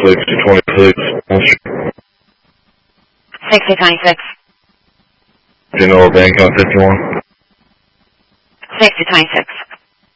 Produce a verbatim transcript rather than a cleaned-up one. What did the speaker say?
sixty twenty-six. sixty twenty-six. Do you know where bank on fifty-one? sixty twenty-six.